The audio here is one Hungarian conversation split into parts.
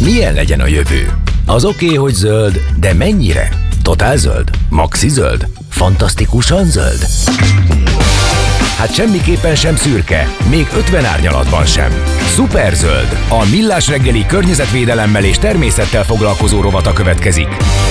Milyen legyen a jövő? Az oké, hogy zöld, de mennyire? Totál zöld? Maxi zöld? Fantasztikusan zöld? Hát semmiképpen sem szürke, még 50 árnyalatban sem. Szuperzöld, a Millás reggeli környezetvédelemmel és természettel foglalkozó rovata következik.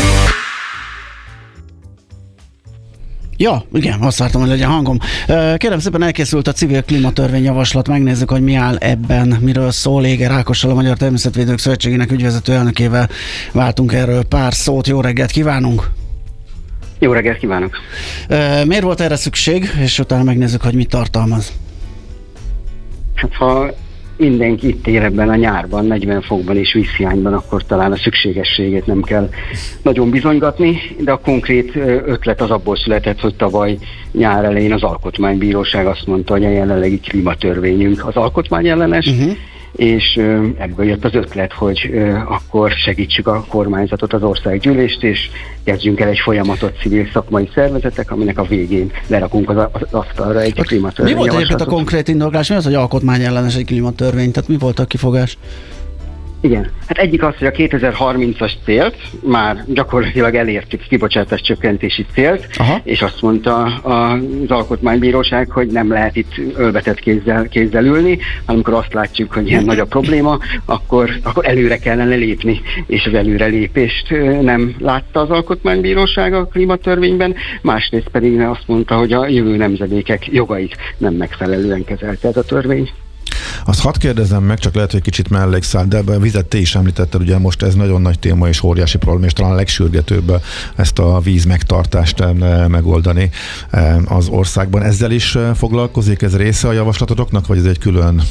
Ja, igen, azt vártam, hogy legyen hangom. Kérem szépen, elkészült a civil klímatörvényjavaslat, megnézzük, hogy mi áll ebben, miről szól. Éger Ákossal, a Magyar Természetvédők Szövetségének ügyvezető elnökével váltunk erről pár szót. Jó reggelt kívánunk! Jó reggelt kívánok! Miért volt erre szükség, és utána megnézzük, hogy mit tartalmaz? Hát ha mindenki itt ér ebben a nyárban, 40 fokban és vízhiányban, akkor talán a szükségességét nem kell nagyon bizonygatni, de a konkrét ötlet az abból született, hogy tavaly nyár elején az Alkotmánybíróság azt mondta, hogy a jelenlegi klímatörvényünk az alkotmányellenes, és ebből jött az ötlet, hogy akkor segítsük a kormányzatot, az országgyűlést, és kezdjünk el egy folyamatot civil szakmai szervezetek, aminek a végén lerakunk az asztalra egy klímatörvény. Mi volt egyébként a konkrét indoklás? Mi az, hogy alkotmányellenes egy klímatörvény? Tehát mi volt a kifogás? Igen, hát egyik az, hogy a 2030-as célt, már gyakorlatilag elértük, kibocsátás csökkentési célt, és azt mondta az Alkotmánybíróság, hogy nem lehet itt ölbetett kézzel ülni, amikor azt látjuk, hogy ilyen nagy a probléma, akkor előre kellene lépni, és az előrelépést nem látta az Alkotmánybíróság a klímatörvényben, másrészt pedig azt mondta, hogy a jövő nemzedékek jogait nem megfelelően kezelte ez a törvény. Azt hadd kérdezem meg, csak lehet, hogy kicsit mellékszállt, de a vizet te is említetted, ugye most ez nagyon nagy téma és óriási probléma, és talán a legsürgetőbb ezt a víz megtartást megoldani az országban. Ezzel is foglalkozik, ez része a javaslatotoknak, vagy ez egy külön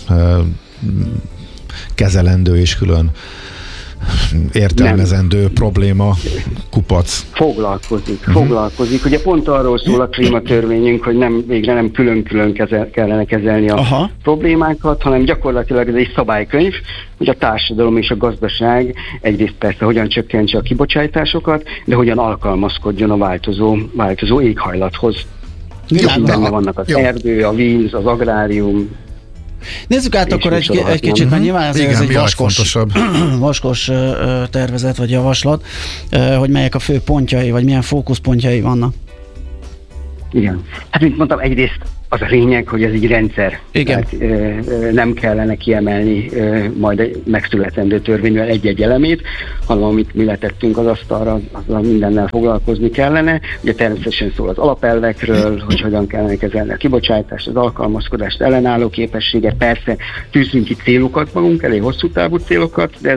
kezelendő és külön értelmezendő probléma, kupac? Foglalkozik. Ugye pont arról szól a klímatörvényünk, hogy végre nem külön-külön kellene kezelni a problémákat, hanem gyakorlatilag ez egy szabálykönyv, hogy a társadalom és a gazdaság egyrészt persze hogyan csökkentse a kibocsátásokat, de hogyan alkalmazkodjon a változó éghajlathoz. Benne vannak az erdő, a víz, az agrárium. Nézzük át akkor egy kicsit, mert nyilván ez egy vaskos tervezet vagy javaslat, hogy melyek a fő pontjai, vagy milyen fókuszpontjai vannak. Igen. Hát mint mondtam, egyrészt az a lényeg, hogy ez egy rendszer. Igen. Tehát, nem kellene kiemelni majd egy megszületendő törvényvel egy-egy elemét, hanem amit mi letettünk az asztalra, azzal mindennel foglalkozni kellene. Ugye természetesen szól az alapelvekről, hogy hogyan kellene kezelni a kibocsátást, az alkalmazkodást, ellenálló képességet. Persze tűzünk ki célokat magunk elé, hosszú távú célokat, de ez